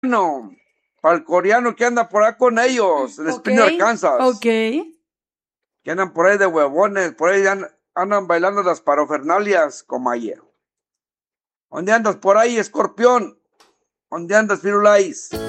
No, para el coreano que anda por ahí con ellos, en Ok, Spring, Arkansas. ok. Que andan por ahí de huevones, por ahí andan bailando las parafernalias como ayer. ¿Dónde andas por ahí, escorpión? ¿Dónde andas, Firulais?